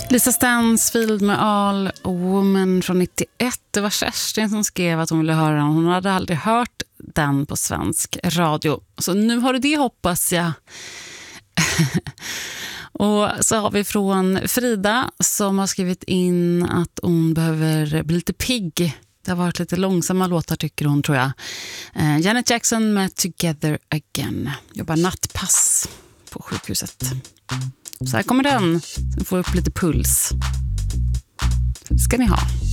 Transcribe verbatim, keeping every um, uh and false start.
Lisa Stansfield med All Woman från nittioett. Det var Kerstin som skrev att hon ville höra den. Hon hade aldrig hört den på svensk radio. Så nu har du det, hoppas jag. Och så har vi från Frida som har skrivit in att hon behöver bli lite pigg. Det har varit lite långsamma låtar, tycker hon, tror jag. Eh, Janet Jackson med Together Again. Jobbar nattpass på sjukhuset. Så här kommer den. Så får upp lite puls. Det ska ni ha.